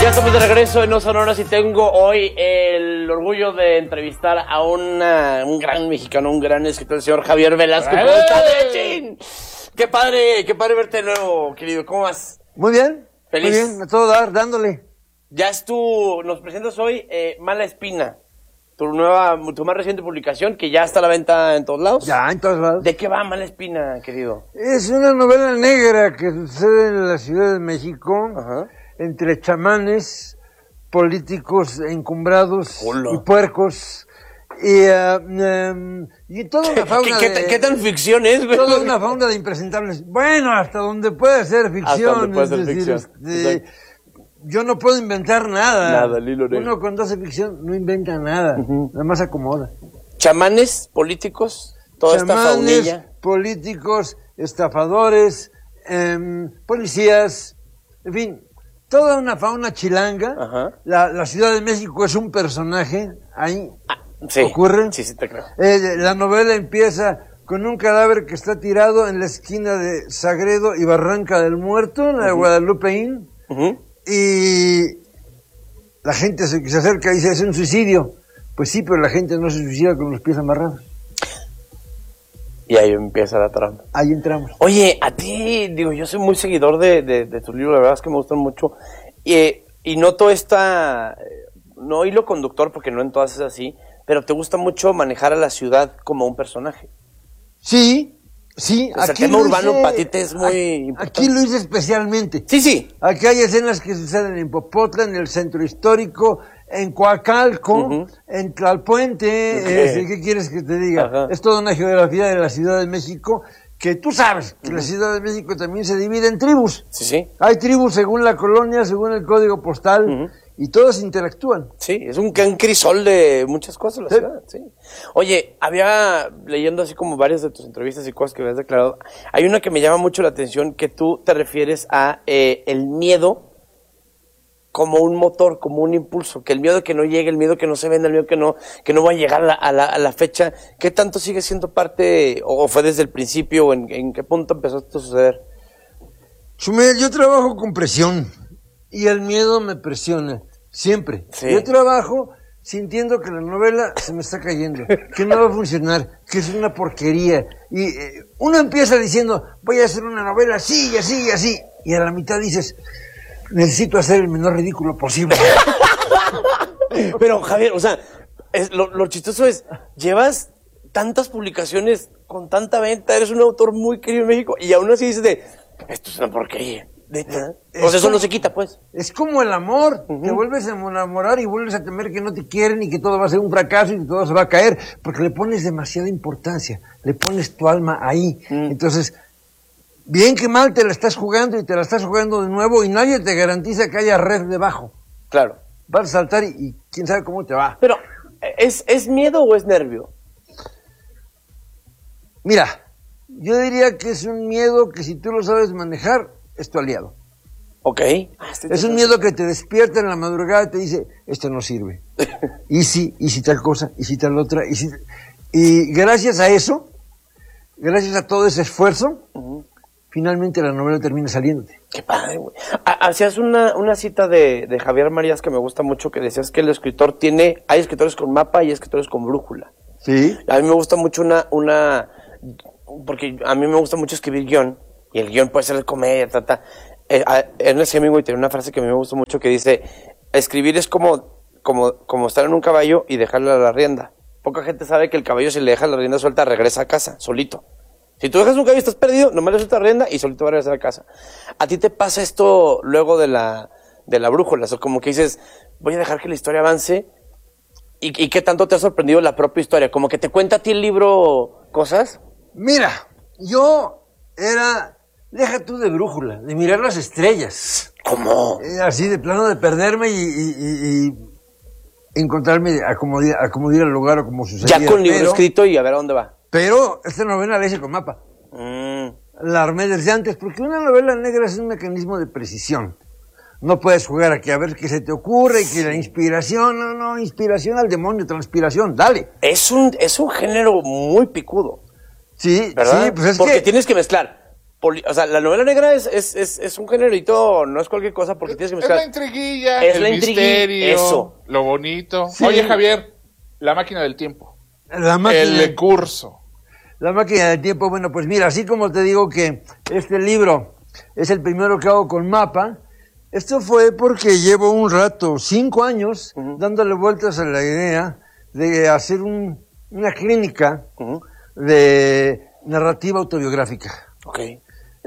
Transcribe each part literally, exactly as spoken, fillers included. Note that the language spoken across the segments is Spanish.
estamos de regreso en No Sonoras y tengo hoy el orgullo de entrevistar a una, un gran mexicano, un gran escritor, el señor Javier Velasco. ¿Cómo estás, Chin? Qué padre, qué padre verte de nuevo, querido. ¿Cómo vas? Muy bien. Feliz. Muy bien, a todo dar, dándole. Ya es tu, nos presentas hoy eh, Mala Espina, tu nueva, tu más reciente publicación que ya está a la venta en todos lados. Ya, en todos lados. ¿De qué va Mala Espina, querido? Es una novela negra que sucede en la Ciudad de México. Ajá. Entre chamanes, políticos encumbrados Hola. y puercos, y, uh, um, y toda una fauna ¿Qué, qué, de... ¿Qué tan ficción es, güey? Toda una fauna de impresentables. Bueno, hasta donde puede ser ficción. Hasta donde puede es ser decir, ficción. este, yo no puedo inventar nada. Nada, el hilo negro. Uno cuando hace ficción no inventa nada, Uh-huh. nada más acomoda. Chamanes, políticos, toda esta Chamanes, faunilla. políticos, estafadores, eh, policías, en fin, toda una fauna chilanga. Ajá. La, la Ciudad de México es un personaje, ahí Ah, sí, ocurre. Sí, sí, te creo. Eh, la novela empieza con un cadáver que está tirado en la esquina de Sagredo y Barranca del Muerto, en la de Uh-huh. Guadalupe Inn, Uh-huh. y la gente se, se acerca y dice, es un suicidio. Pues sí, pero la gente no se suicida con los pies amarrados. Y ahí empieza la trama. Ahí entramos. Oye, a ti, digo, yo soy muy seguidor de, de, de tus libros, la verdad es que me gustan mucho. Y, eh, y noto esta, eh, no hilo conductor, porque no en todas es así, pero te gusta mucho manejar a la ciudad como un personaje. Sí, sí. O sea, el tema lo urbano hice- para ti te es muy aquí, importante. aquí lo hice especialmente. Sí, sí. Aquí hay escenas que suceden en Popotla, en el centro histórico, en Coacalco, Ujú. en Tlalpuente. Ok. eh, ¿Qué quieres que te diga? Ajá. Es toda una geografía de la Ciudad de México, que tú sabes que la Ciudad de México también se divide en tribus. Sí, sí. Hay tribus según la colonia, según el código postal, Ujú. y todos interactúan. Sí, es un, un crisol de muchas cosas la Sí. ciudad, sí. Oye, había, leyendo así como varias de tus entrevistas y cosas que habías declarado, hay una que me llama mucho la atención, que tú te refieres a eh, el miedo como un motor, como un impulso, que el miedo que no llegue, el miedo que no se venda, el miedo que no, que no va a llegar a la, a la, a la fecha, ¿qué tanto sigue siendo parte, o fue desde el principio, o en, en qué punto empezó esto a suceder? Chumel, yo trabajo con presión y el miedo me presiona, siempre. Sí. Yo trabajo sintiendo que la novela se me está cayendo, que no va a funcionar, que es una porquería. Y eh, uno empieza diciendo, voy a hacer una novela así y así y así, y a la mitad dices, necesito hacer el menor ridículo posible. Pero, Javier, o sea, es, lo, lo chistoso es, llevas tantas publicaciones con tanta venta, eres un autor muy querido en México, y aún así dices de, esto es una porquería. ¿Neta? Es O sea, eso como- no se quita, pues. Es como el amor, Ujú. te vuelves a enamorar y vuelves a temer que no te quieren y que todo va a ser un fracaso y que todo se va a caer, porque le pones demasiada importancia, le pones tu alma ahí. Mm. Entonces, bien que mal te la estás jugando y te la estás jugando de nuevo y nadie te garantiza que haya red debajo. Claro. Vas a saltar y, y quién sabe cómo te va. Pero, ¿es, ¿es miedo o es nervio? Mira, yo diría que es un miedo que si tú lo sabes manejar, es tu aliado. Ok. Es un miedo que te despierta en la madrugada y te dice, esto no sirve. Y si, y si tal cosa, y si tal otra, y si... Y gracias a eso, gracias a todo ese esfuerzo, Ujú. finalmente la novela termina saliéndote. Qué padre, güey. Ha- Hacías una, una cita de, de Javier Marías que me gusta mucho, que decías que el escritor tiene, hay escritores con mapa y hay escritores con brújula. ¿Sí? A mí me gusta mucho una, una, porque a mí me gusta mucho escribir guión, y el guión puede ser de comedia, ta, ta. Eh, a- Ernest Hemingway tiene una frase que a mí me gusta mucho que dice, escribir es como, como, como estar en un caballo y dejarle a la rienda. Poca gente sabe que el caballo, si le deja la rienda suelta, regresa a casa, solito. Si tú dejas un caballo y estás perdido, nomás le sueltas la rienda y solito va a regresar a casa. ¿A ti te pasa esto luego de la, de la brújula? O sea, como que dices, voy a dejar que la historia avance. ¿Y, y qué tanto te ha sorprendido la propia historia? ¿Como que te cuenta a ti el libro cosas? Mira, yo era, deja tú de brújula, de mirar las estrellas. ¿Cómo? Eh, así de plano de perderme y, y- y- y encontrarme, acomodir, acomodir al lugar o como sucedía. Ya con libro pero, escrito y a ver a dónde va. Pero esta novela la hice con mapa. Mm, La armé desde antes, porque una novela negra es un mecanismo de precisión. No puedes jugar aquí a ver qué se te ocurre y que la inspiración, no, no, inspiración al demonio, transpiración, dale. es un, es un género muy picudo, Sí, ¿verdad? sí, pues es Porque que... tienes que mezclar poli- o sea, la novela negra es, es, es, es un génerito, no es cualquier cosa porque tienes que Es buscar. la intriguilla, Es el la intrigui- misterio, eso. lo bonito. Sí. Oye, Javier, la máquina del tiempo. La máquina, El curso. la máquina del tiempo, bueno, pues mira, así como te digo que este libro es el primero que hago con Mapa, esto fue porque llevo un rato, cinco años, Ujú. dándole vueltas a la idea de hacer un, una clínica Ujú. de narrativa autobiográfica. Ok. Eh,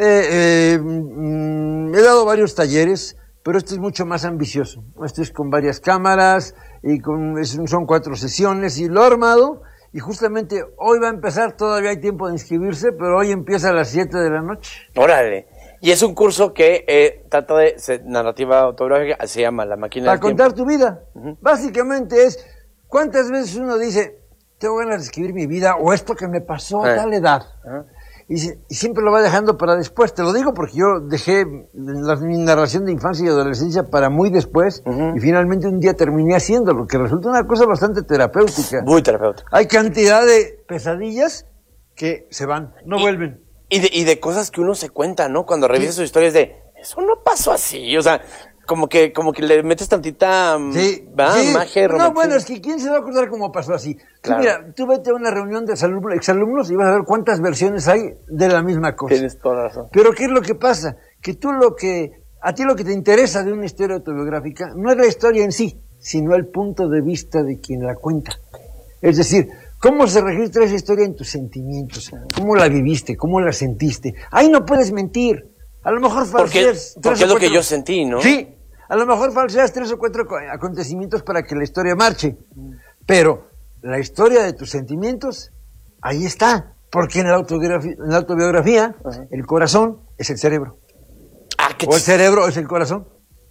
eh, mm, he dado varios talleres, pero este es mucho más ambicioso. Este es con varias cámaras y con, es- son cuatro sesiones y lo he armado. Y justamente hoy va a empezar, todavía hay tiempo de inscribirse, pero hoy empieza a las siete de la noche. Órale. Y es un curso que eh, trata de se- narrativa autobiográfica, se llama La máquina Para del tiempo. contar tu vida. Ujú. Básicamente es, ¿cuántas veces uno dice, tengo ganas de escribir mi vida o esto que me pasó a Ah. tal edad? Ajá. Y, se- y siempre lo va dejando para después. Te lo digo porque yo dejé la, mi narración de infancia y adolescencia para muy después Ujú. y finalmente un día terminé haciéndolo, que resulta una cosa bastante terapéutica. Muy terapéutico. Hay cantidad de pesadillas que se van, no Y- vuelven. Y de, y de cosas que uno se cuenta, ¿no? Cuando revisa sus historias de, eso no pasó así, o sea, como que, como que le metes tantita mm, Sí, ¿va? sí. magia y No, romanticismo. bueno, es que ¿quién se va a acordar cómo pasó así? Tú, Claro. mira, tú vete a una reunión de exalumnos, exalumnos y vas a ver cuántas versiones hay de la misma cosa. Tienes toda la razón. Pero ¿qué es lo que pasa? Que tú lo que, a ti lo que te interesa de una historia autobiográfica no es la historia en sí, sino el punto de vista de quien la cuenta. Es decir, cómo se registra esa historia en tus sentimientos, cómo la viviste, cómo la sentiste. Ahí no puedes mentir. A lo mejor Porque, falseas tres porque o es lo que cuatro- yo sentí, ¿no? Sí, a lo mejor falseas tres o cuatro co- acontecimientos para que la historia marche. Pero la historia de tus sentimientos, ahí está. Porque en la autobiografía, en la autobiografía Ajá. el corazón es el cerebro. Ah, qué, O el ch- cerebro es el corazón.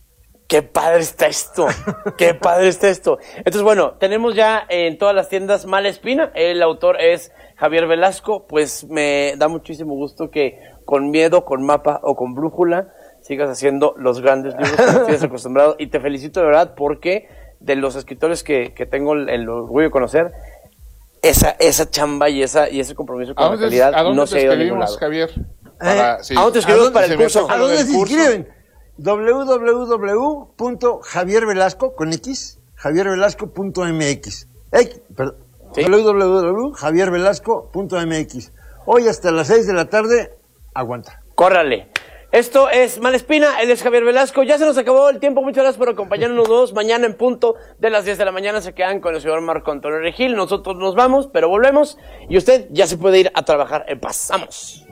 qué padre está esto. Qué padre está esto. Entonces, bueno, tenemos ya en todas las tiendas Mala Espina. El autor es Javier Velasco. Pues me da muchísimo gusto que con miedo, con mapa o con brújula sigas haciendo los grandes libros que nos tienes acostumbrado. Y te felicito de verdad porque de los escritores que, que tengo el, el orgullo de conocer, esa, esa chamba y esa y ese compromiso con ¿A la dónde, calidad ¿a dónde no te se ha ido a ningún escribimos, lado. Javier? Para, sí. ¿a dónde te escribimos para el Se me curso? toca ¿A lo dónde del se curso. inscriben? w w w punto javier velasco con X, javier velasco punto m x. Ey, perdón, Sí. w w w punto javier velasco punto m x. Hoy hasta las seis de la tarde, aguanta. Córrale. Esto es Malespina, él es Javier Velasco. Ya se nos acabó el tiempo. Muchas gracias por acompañarnos dos. Mañana en punto de las diez de la mañana se quedan con el señor Marco Antonio Regil. Nosotros nos vamos, pero volvemos. Y usted ya se puede ir a trabajar en paz. ¡Vamos!